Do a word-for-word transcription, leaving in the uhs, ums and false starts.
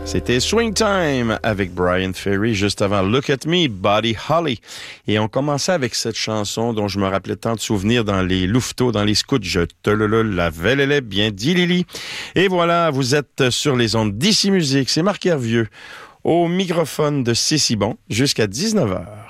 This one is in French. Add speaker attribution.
Speaker 1: C'était Swing Time avec Brian Ferry, juste avant Look at Me, Buddy Holly. Et on commençait avec cette chanson dont je me rappelais tant de souvenirs dans les louveteaux, dans les scouts. Je te le le la velle bien dit Lily. Et voilà, vous êtes sur les ondes d'Ici Musique. C'est Marc Hervieux au microphone de C'est si bon jusqu'à dix-neuf heures.